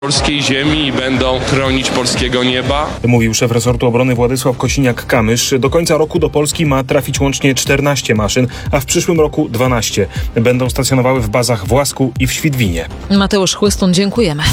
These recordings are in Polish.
polskiej ziemi i będą chronić polskiego nieba. Mówił szef resortu obrony Władysław Kosiniak-Kamysz. Do końca roku do Polski ma trafić łącznie 14 maszyn, a w przyszłym roku 12. Będą stacjonowały w bazach w Łasku i w Świdwinie. Mateusz Chłystun, dziękujemy.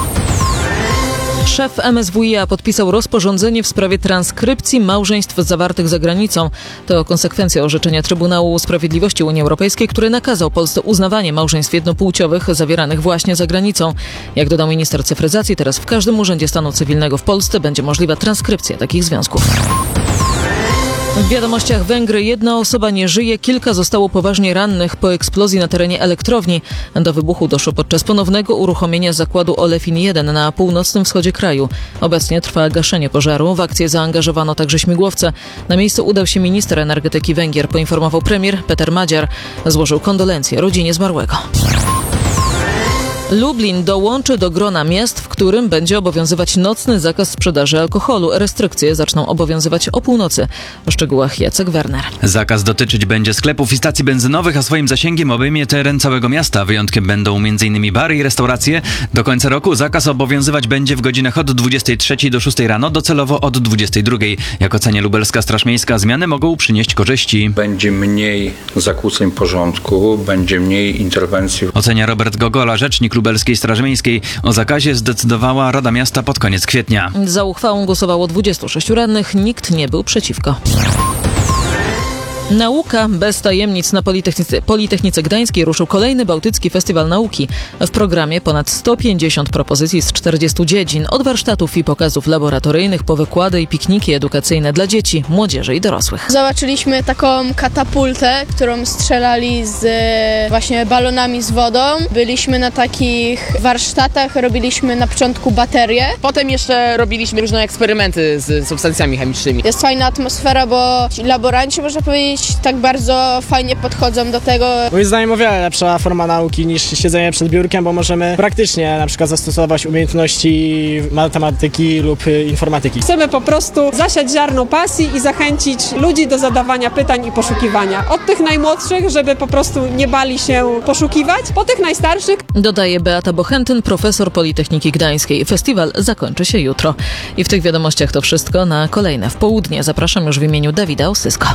Szef MSWiA podpisał rozporządzenie w sprawie transkrypcji małżeństw zawartych za granicą. To konsekwencja orzeczenia Trybunału Sprawiedliwości Unii Europejskiej, który nakazał Polsce uznawanie małżeństw jednopłciowych zawieranych właśnie za granicą. Jak dodał minister cyfryzacji, teraz w każdym urzędzie stanu cywilnego w Polsce będzie możliwa transkrypcja takich związków. W wiadomościach Węgry jedna osoba nie żyje, kilka zostało poważnie rannych po eksplozji na terenie elektrowni. Do wybuchu doszło podczas ponownego uruchomienia zakładu Olefin 1 na północnym wschodzie kraju. Obecnie trwa gaszenie pożaru. W akcję zaangażowano także śmigłowce. Na miejsce udał się minister energetyki Węgier, poinformował premier Peter Magyar. Złożył kondolencje rodzinie zmarłego. Lublin dołączy do grona miast, w którym będzie obowiązywać nocny zakaz sprzedaży alkoholu. Restrykcje zaczną obowiązywać o północy. O szczegółach Jacek Werner. Zakaz dotyczyć będzie sklepów i stacji benzynowych, a swoim zasięgiem obejmie teren całego miasta. Wyjątkiem będą m.in. bary i restauracje. Do końca roku zakaz obowiązywać będzie w godzinach od 23 do 6 rano, docelowo od 22. Jak ocenia lubelska Straż Miejska, zmiany mogą przynieść korzyści. Będzie mniej zakłóceń porządku, będzie mniej interwencji. Ocenia Robert Gogola, rzecznik lubelskiej Straży Miejskiej. O zakazie zdecydowała Rada Miasta pod koniec kwietnia. Za uchwałą głosowało 26 radnych, nikt nie był przeciwko. Nauka bez tajemnic. Na Politechnice Gdańskiej ruszył kolejny Bałtycki Festiwal Nauki. W programie ponad 150 propozycji z 40 dziedzin. Od warsztatów i pokazów laboratoryjnych po wykłady i pikniki edukacyjne dla dzieci, młodzieży i dorosłych. Zobaczyliśmy taką katapultę, którą strzelali z właśnie balonami z wodą. Byliśmy na takich warsztatach, robiliśmy na początku baterie. Potem jeszcze robiliśmy różne eksperymenty z substancjami chemicznymi. Jest fajna atmosfera, bo ci laboranci, można powiedzieć, tak bardzo fajnie podchodzą do tego. Moim zdaniem o wiele lepsza forma nauki niż siedzenie przed biurkiem, bo możemy praktycznie na przykład zastosować umiejętności matematyki lub informatyki. Chcemy po prostu zasiać ziarno pasji i zachęcić ludzi do zadawania pytań i poszukiwania. Od tych najmłodszych, żeby po prostu nie bali się poszukiwać, po tych najstarszych. Dodaje Beata Bochentyn, profesor Politechniki Gdańskiej. Festiwal zakończy się jutro. I w tych wiadomościach to wszystko. Na kolejne w południe zapraszam już w imieniu Dawida Osysko.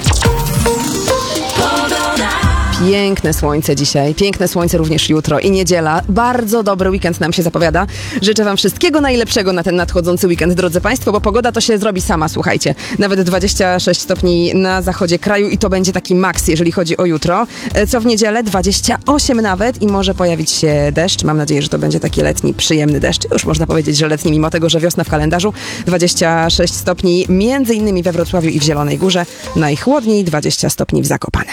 Piękne słońce dzisiaj, piękne słońce również jutro i niedziela. Bardzo dobry weekend nam się zapowiada. Życzę wam wszystkiego najlepszego na ten nadchodzący weekend, drodzy państwo, bo pogoda to się zrobi sama, słuchajcie. Nawet 26 stopni na zachodzie kraju i to będzie taki maks, jeżeli chodzi o jutro. Co w niedzielę 28 nawet i może pojawić się deszcz. Mam nadzieję, że to będzie taki letni, przyjemny deszcz. Już można powiedzieć, że letni, mimo tego, że wiosna w kalendarzu. 26 stopni między innymi we Wrocławiu i w Zielonej Górze. Najchłodniej 20 stopni w Zakopanem.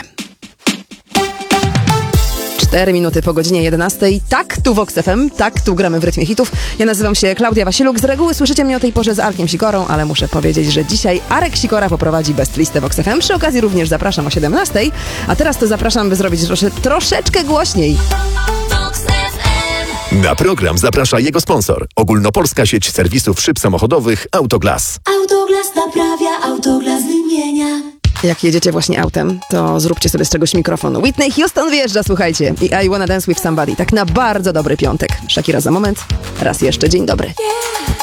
4 minuty po godzinie 11. Tak, tu Vox FM, tak, tu gramy w rytmie hitów. Ja nazywam się Klaudia Wasiluk. Z reguły słyszycie mnie o tej porze z Arkiem Sikorą, ale muszę powiedzieć, że dzisiaj Arek Sikora poprowadzi best listę Vox FM. Przy okazji również zapraszam o 17. A teraz to zapraszam, by zrobić troszeczkę głośniej. Na program zaprasza jego sponsor. Ogólnopolska sieć serwisów szyb samochodowych Autoglas. Autoglas naprawia, Autoglas wymienia. Jak jedziecie właśnie autem, to zróbcie sobie z czegoś mikrofon. Whitney Houston wjeżdża, słuchajcie. I I Wanna Dance With Somebody. Tak na bardzo dobry piątek. Shakira za moment. Raz jeszcze dzień dobry. Yeah.